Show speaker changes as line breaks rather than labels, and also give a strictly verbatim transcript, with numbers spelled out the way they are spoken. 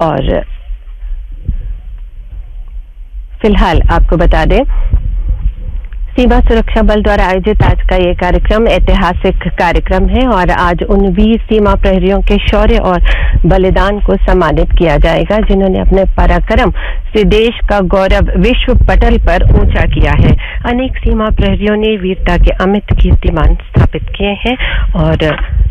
और फिलहाल आपको बता दें, सीमा सुरक्षा बल द्वारा आयोजित आज का ये कार्यक्रम ऐतिहासिक कार्यक्रम है और आज उन वीर सीमा प्रहरियों के शौर्य और बलिदान को सम्मानित किया जाएगा जिन्होंने अपने पराक्रम से देश का गौरव विश्व पटल पर ऊंचा किया है। अनेक सीमा प्रहरियों ने वीरता के अमित कीर्तिमान स्थापित किए हैं और